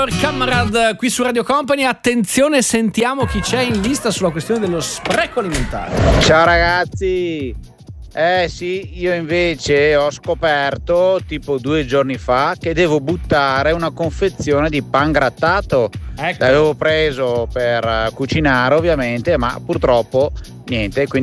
Camarad qui su Radio Company. Attenzione, sentiamo chi c'è in lista sulla questione dello spreco alimentare. Ciao ragazzi. Sì, io invece ho scoperto tipo 2 giorni fa che devo buttare una confezione di pan grattato. Ecco. L'avevo preso per cucinare ovviamente, ma purtroppo niente, quindi